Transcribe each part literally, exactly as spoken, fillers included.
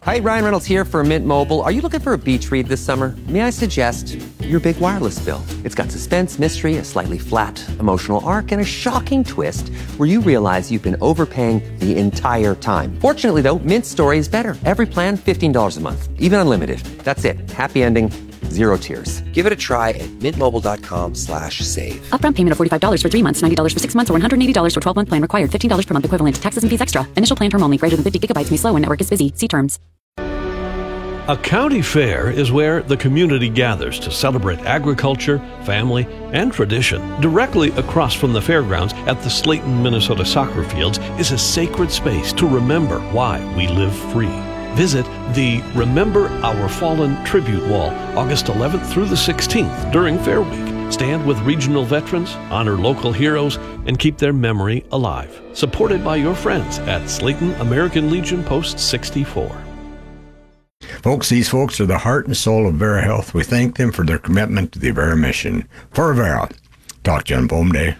Hi, Ryan Reynolds here for Mint Mobile. Are you looking for a beach read this summer? May I suggest your big wireless bill? It's got suspense, mystery, a slightly flat emotional arc, and a shocking twist where you realize you've been overpaying the entire time. Fortunately, though, Mint's story is better. Every plan, fifteen dollars a month, even unlimited. That's it. Happy ending. Zero tears. Give it a try at mintmobile.com slash save. Upfront payment of forty-five dollars for three months, ninety dollars for six months, or one hundred eighty dollars for twelve-month plan required. fifteen dollars per month equivalent. Taxes and fees extra. Initial plan term only. Greater than fifty gigabytes may slow when network is busy. See terms. A county fair is where the community gathers to celebrate agriculture, family, and tradition. Directly across from the fairgrounds at the Slayton, Minnesota soccer fields is a sacred space to remember why we live free. Visit the Remember Our Fallen Tribute Wall August eleventh through the sixteenth during Fair Week. Stand with regional veterans, honor local heroes, and keep their memory alive. Supported by your friends at Slayton American Legion Post sixty-four. Folks, these folks are the heart and soul of Vera Health. We thank them for their commitment to the Vera mission. For Vera, talk to you on Boom Day.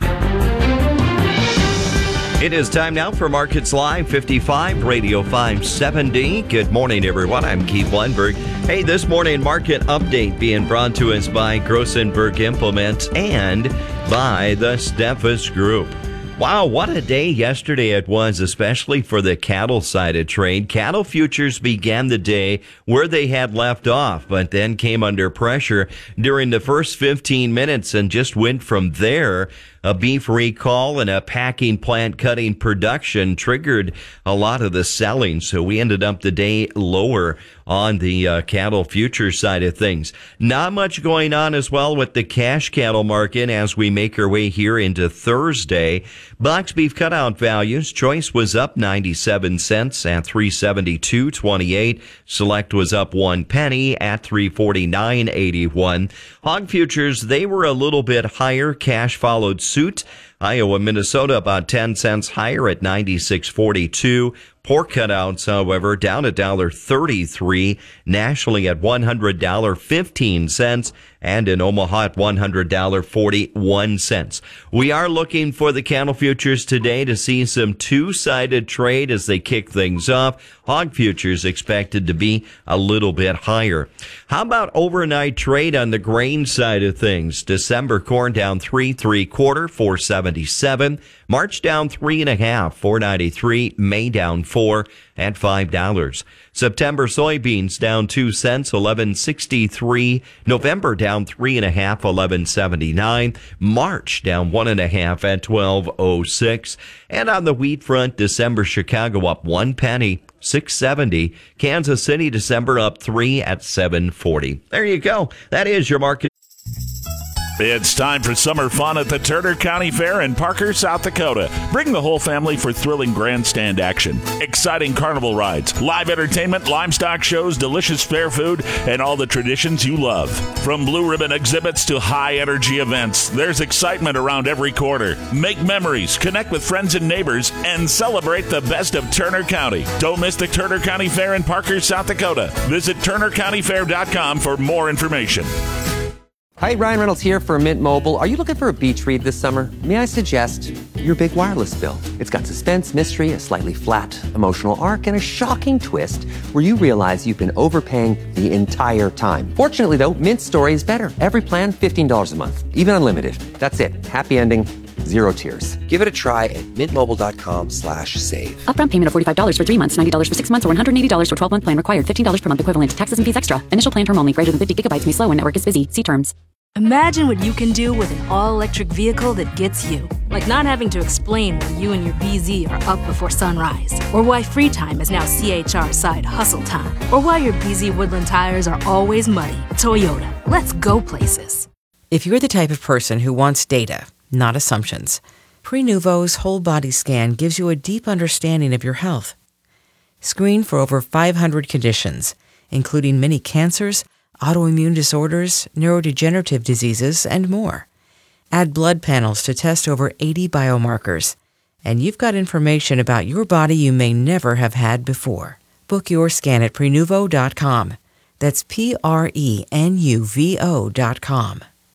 It is time now for Markets Live fifty-five, Radio five seventy. Good morning, everyone. I'm Keith Lundberg. Hey, this morning, market update being brought to us by Grossenberg Implement and by the Steffes Group. Wow, what a day yesterday it was, especially for the cattle side of trade. Cattle futures began the day where they had left off, but then came under pressure during the first fifteen minutes and just went from there. A beef recall and a packing plant cutting production triggered a lot of the selling, so we ended up the day lower on the uh, cattle futures side of things. Not much going on as well with the cash cattle market as we make our way here into Thursday. Box beef cutout values, choice was up ninety-seven cents at three seventy-two twenty-eight. Select was up one penny at three forty-nine eighty-one. Hog futures, they were a little bit higher. Cash followed suit. Iowa, Minnesota, about ten cents higher at ninety-six forty-two. Pork cutouts, however, down a dollar thirty-three, nationally at one hundred dollars and fifteen cents, and in Omaha at one hundred dollars and forty-one cents. We are looking for the cattle futures today to see some two-sided trade as they kick things off. Hog futures expected to be a little bit higher. How about overnight trade on the grain side of things? December corn down three, three quarter, four seventy-seven. March down three and a half, four ninety-three. May down four at five dollars. September soybeans down two cents, eleven sixty-three. November down three and a half, eleven seventy-nine. March down one and a half at twelve oh six. And on the wheat front, December Chicago up one penny, six seventy. Kansas City December up three at seven forty. There you go. That is your market. It's time for summer fun at the Turner County Fair in Parker, South Dakota. Bring the whole family for thrilling grandstand action, exciting carnival rides, live entertainment, livestock shows, delicious fair food, and all the traditions you love. From blue ribbon exhibits to high-energy events, there's excitement around every corner. Make memories, connect with friends and neighbors, and celebrate the best of Turner County. Don't miss the Turner County Fair in Parker, South Dakota. Visit turner county fair dot com for more information. Hi, Ryan Reynolds here for Mint Mobile. Are you looking for a beach read this summer? May I suggest your big wireless bill? It's got suspense, mystery, a slightly flat emotional arc, and a shocking twist where you realize you've been overpaying the entire time. Fortunately, though, Mint's story is better. Every plan, fifteen dollars a month, even unlimited. That's it. Happy ending. Zero tears. Give it a try at mintmobile.com slash save. Upfront payment of forty-five dollars for three months, ninety dollars for six months, or one hundred eighty dollars for twelve-month plan required. fifteen dollars per month equivalent. Taxes and fees extra. Initial plan term only. Greater than fifty gigabytes may slow when network is busy. See terms. Imagine what you can do with an all-electric vehicle that gets you. Like not having to explain why you and your B Z are up before sunrise. Or why free time is now C H R side hustle time. Or why your B Z Woodland tires are always muddy. Toyota. Let's go places. If you're the type of person who wants data, not assumptions, Prenuvo's whole body scan gives you a deep understanding of your health. Screen for over five hundred conditions, including many cancers, autoimmune disorders, neurodegenerative diseases, and more. Add blood panels to test over eighty biomarkers, and you've got information about your body you may never have had before. Book your scan at prenuvo dot com. That's P R E N U V O dot com.